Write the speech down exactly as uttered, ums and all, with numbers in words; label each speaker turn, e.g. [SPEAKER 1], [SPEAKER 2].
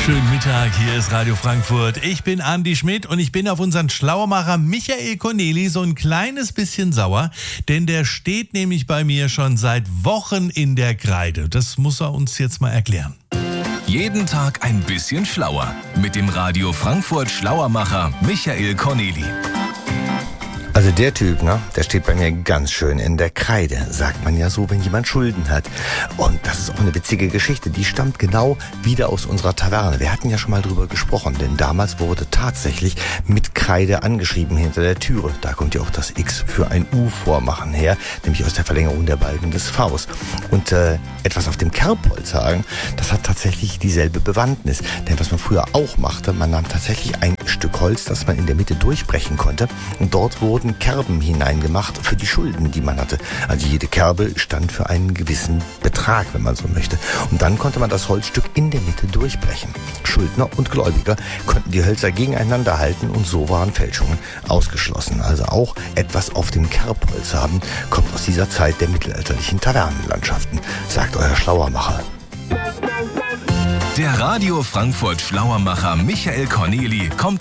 [SPEAKER 1] Schönen Mittag, hier ist Radio Frankfurt. Ich bin Andi Schmidt und ich bin auf unseren Schlauermacher Michael Corneli so ein kleines bisschen sauer, denn der steht nämlich bei mir schon seit Wochen in der Kreide. Das muss er uns jetzt mal erklären.
[SPEAKER 2] Jeden Tag ein bisschen schlauer mit dem Radio Frankfurt Schlauermacher Michael Corneli.
[SPEAKER 3] Also der Typ, ne, der steht bei mir ganz schön in der Kreide, sagt man ja so, wenn jemand Schulden hat. Und das ist auch eine witzige Geschichte, die stammt genau wieder aus unserer Taverne. Wir hatten ja schon mal drüber gesprochen, denn damals wurde tatsächlich mit Kreide angeschrieben hinter der Türe. Da kommt ja auch das X für ein U vormachen her, nämlich aus der Verlängerung der Balken des Vs. Und äh, etwas auf dem Kerbholzhaken, das hat tatsächlich dieselbe Bewandtnis. Denn was man früher auch machte, man nahm tatsächlich ein Stück Holz, das man in der Mitte durchbrechen konnte, und dort wurden Kerben hineingemacht für die Schulden, die man hatte. Also jede Kerbe stand für einen gewissen Betrag, wenn man so möchte. Und dann konnte man das Holzstück in der Mitte durchbrechen. Schuldner und Gläubiger konnten die Hölzer gegeneinander halten und so waren Fälschungen ausgeschlossen. Also auch etwas auf dem Kerbholz haben, kommt aus dieser Zeit der mittelalterlichen Tavernenlandschaften, sagt euer Schlauermacher.
[SPEAKER 2] Der Radio Frankfurt Schlauermacher Michael Corneli kommt